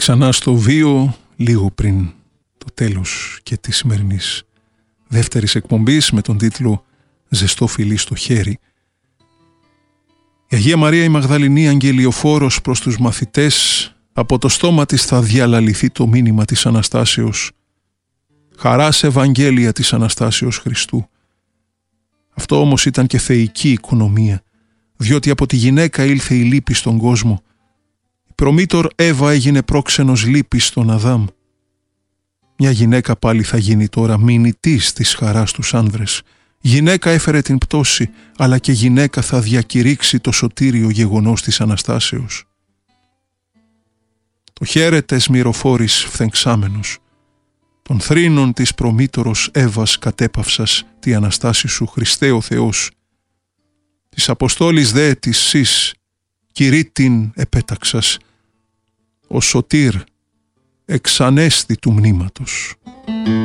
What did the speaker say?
Ξανά στο βίο, λίγο πριν το τέλος και της σημερινής δεύτερης εκπομπής με τον τίτλο «Ζεστό φιλί στο χέρι». Η Αγία Μαρία η Μαγδαληνή, αγγελιοφόρος προς τους μαθητές, από το στόμα της θα διαλαληθεί το μήνυμα της Αναστάσεως. Χαράς Ευαγγέλια της Αναστάσεως Χριστού. Αυτό όμως ήταν και θεϊκή οικονομία, διότι από τη γυναίκα ήλθε η λύπη στον κόσμο. Η προμήτωρ Εύα έγινε πρόξενος λύπης στον Αδάμ. Μια γυναίκα πάλι θα γίνει τώρα μηνυτής της χαράς τους άνδρες. Γυναίκα έφερε την πτώση, αλλά και γυναίκα θα διακηρύξει το σωτήριο γεγονός της Αναστάσεως. Το χαίρετε σμυροφόρης φθεγξάμενος. Των θρήνων της προμήτωρος Εύας κατέπαυσας τη Αναστάση σου, Χριστέ ο Θεός. Της Αποστόλης δε της σεις κηρύττην επέταξας, ο σωτήρ εξανέστη του μνήματος.